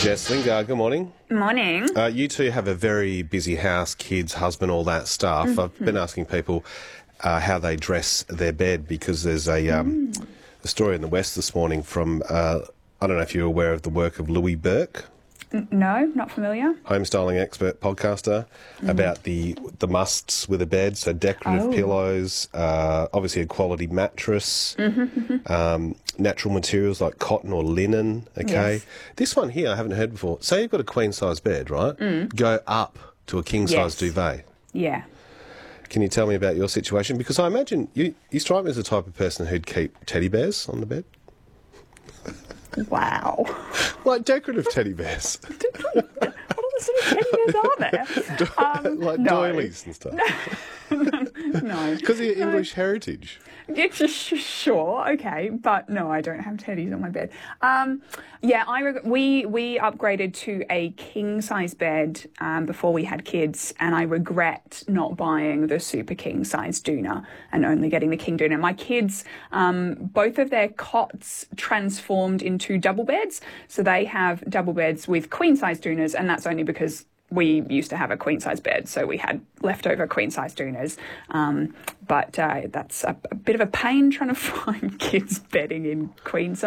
Jess Lingard, good morning. Morning. You two have a very busy house, kids, husband, all that stuff. I've been asking people how they dress their bed because there's a story in the West this morning from, I don't know if you're aware of the work of Louis Burke. No, not familiar. Home styling expert, podcaster, about the musts with a bed, so decorative pillows, obviously a quality mattress, natural materials like cotton or linen, okay? Yes. This one here I haven't heard before. Say you've got a queen-size bed, right? Go up to a king-size duvet. Yeah. Can you tell me about your situation? Because I imagine you strike me as the type of person who'd keep teddy bears on the bed. Wow. Like decorative teddy bears. What other sort of teddy bears are there? Like no. doilies and stuff. No. Because of your English heritage. It's just sure, okay, but no, I don't have teddies on my bed. We upgraded to a king size bed before we had kids, and I regret not buying the super king size doona and only getting the king doona. My kids, both of their cots transformed into double beds, so they have double beds with queen size doonas, and that's only because we used to have a queen-size bed, so we had leftover queen-size doonas. But that's a bit of a pain trying to find kids bedding in queen-size.